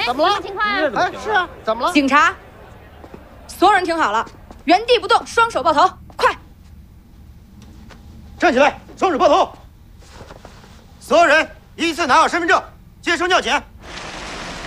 怎么了？ 情况呀？ 哎，是啊，怎么了？ 警察，所有人听好了，原地不动，双手抱头，快！ 站起来，双手抱头。所有人依次拿好身份证，接受尿检。